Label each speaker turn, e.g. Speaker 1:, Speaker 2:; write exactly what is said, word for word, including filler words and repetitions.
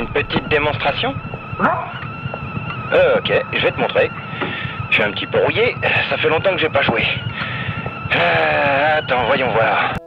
Speaker 1: Une petite démonstration?
Speaker 2: Non.
Speaker 1: Euh, ok, je vais te montrer. Je suis un petit peu rouillé, ça fait longtemps que j'ai pas joué. Euh, attends, voyons voir.